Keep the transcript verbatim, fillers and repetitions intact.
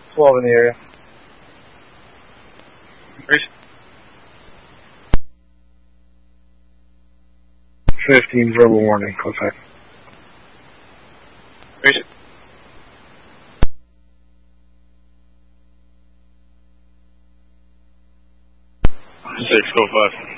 twelve in the area. fifteen, verbal warning, close back. six, go five.